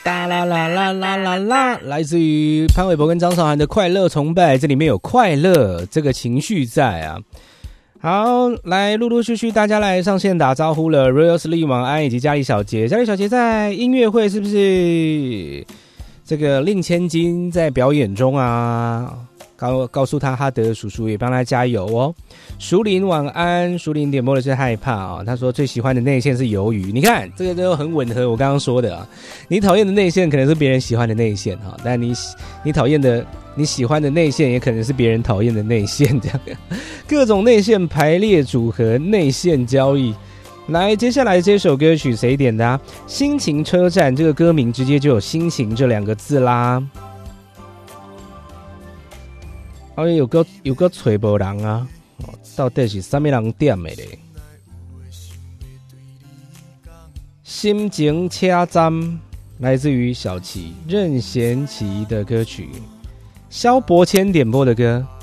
哒啦啦啦啦啦啦，来自于潘玮柏跟张韶涵的《快乐崇拜》，这里面有快乐这个情绪在啊。好，来陆陆续续大家来上线打招呼了 ，Royal Lee 晚安以及嘉丽小姐，嘉丽小姐在音乐会是不是这个令千金在表演中啊？告诉他的叔叔也帮他加油哦。淑玲晚安，淑玲点播的是害怕哦。他说最喜欢的内线是鱿鱼，你看这个都很吻合我刚刚说的啊。你讨厌的内线可能是别人喜欢的内线哈，但你讨厌的你喜欢的内线也可能是别人讨厌的内线，这样各种内线排列组合，内线交易。来，接下来这首歌曲谁点的啊？心情车站这个歌名直接就有心情这两个字啦。有个找无人啊，到底是什么人点的咧？心情车站来自于小齐任贤齐的歌曲，萧伯谦点播的歌。